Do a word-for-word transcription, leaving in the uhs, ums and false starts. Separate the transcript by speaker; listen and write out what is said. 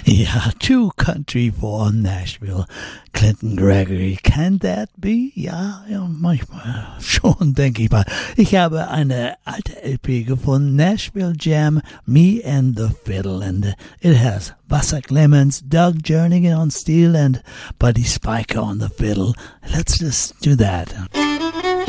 Speaker 1: Ja, Too Country for Nashville. Clinton Gregory, can that be? Ja, ja, manchmal schon, denke ich mal. Ich habe eine alte L P gefunden, Nashville Jam, Me and the Fiddle, and it has Buster Clemens, Doug Jernigan on steel, and Buddy Spiker on the fiddle. Let's just do that.